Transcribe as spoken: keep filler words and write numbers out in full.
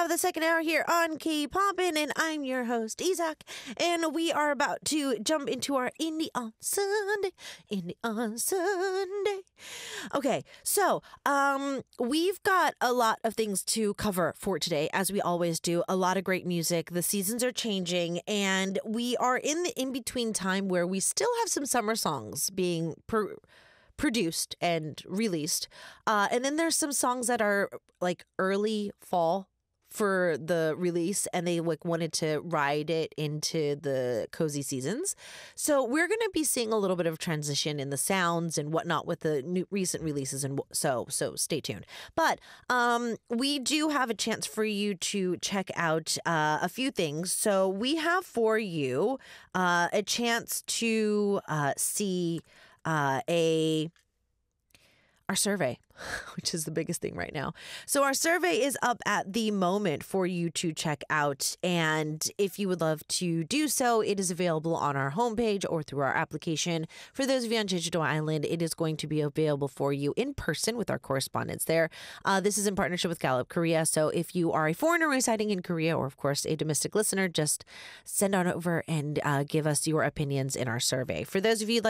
of the second hour here on K-Poppin', and I'm your host, Isaac, and we are about to jump into our Indie on Sunday, Indie on Sunday. Okay, so um, we've got a lot of things to cover for today, as we always do. A lot of great music. The seasons are changing, and we are in the in-between time where we still have some summer songs being per- produced and released. Uh, and then there's some songs that are like early fall for the release, and they like wanted to ride it into the cozy seasons. So we're going to be seeing a little bit of transition in the sounds and whatnot with the new recent releases, and so so stay tuned. But um, we do have a chance for you to check out uh, a few things. So we have for you uh, a chance to uh, see uh, a our survey, which is the biggest thing right now. So our survey is up at the moment for you to check out. And if you would love to do so, it is available on our homepage or through our application. For those of you on Jeju-do Island, it is going to be available for you in person with our correspondents there. Uh, this is in partnership with Gallup Korea. So if you are a foreigner residing in Korea, or of course a domestic listener, just send on over and uh, give us your opinions in our survey. For those of you